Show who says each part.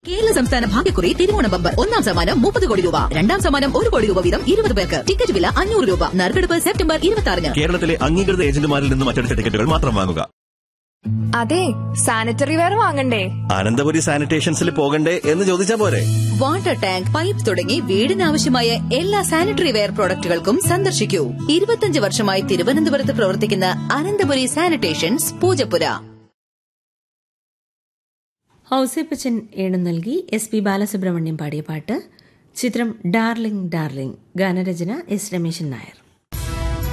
Speaker 1: കേരള സംസ്ഥാന ഭാഗ്യക്കുറി തിരുവോണം ബമ്പർ. ഒന്നാം സമ്മാനം 30 കോടി രൂപ, രണ്ടാം സമ്മാനം 1 കോടി രൂപ വീതം 20 പേർക്ക്. ടിക്കറ്റ് വില 500 രൂപ. നറുക്കെടുപ്പ് സെപ്റ്റംബർ 26-ന്.
Speaker 2: കേരളത്തിലെ അംഗീകൃത ഏജന്റുമാരിൽ നിന്നും മറ്റെടുത്ത ടിക്കറ്റുകൾ മാത്രം വാങ്ങുക.
Speaker 3: അതെ, സാനിറ്ററി വെയർ വാങ്ങണ്ടേ?
Speaker 2: അനന്തപുരി സാനിറ്റേഷൻസിൽ പോകണ്ടേ എന്ന് ചോദിച്ചാ പോരെ.
Speaker 1: വാട്ടർ ടാങ്ക്, പൈപ്പ് തുടങ്ങി വീടിനാവശ്യമായ എല്ലാ സാനിറ്ററി വെയർ പ്രോഡക്റ്റുകൾക്കും സന്ദർശിക്കൂ. 25 വർഷമായി തിരുവനന്തപുരത്ത് പ്രവർത്തിക്കുന്ന അനന്തപുരി സാനിറ്റേഷൻസ്, പൂജപ്പുര.
Speaker 4: ഔസേപ്പച്ചൻ ഏണം നൽകി SP ബാലസുബ്രഹ്മണ്യം പാടിയ പാട്ട്. ചിത്രം ഡാർലിംഗ് ഡാർലിംഗ്. ഗാനരചന S രമേശൻ നായർ.